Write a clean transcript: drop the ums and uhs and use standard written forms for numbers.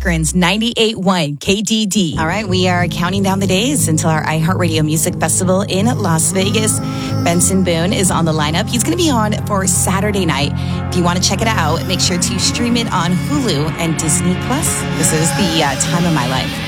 Akron's 98.1 KDD. All right, we are counting down the days until our iHeartRadio Music Festival in Las Vegas. Benson Boone is on the lineup. He's going to be on for Saturday night. If you want to check it out, make sure to stream it on Hulu and Disney Plus. This is the time of my life.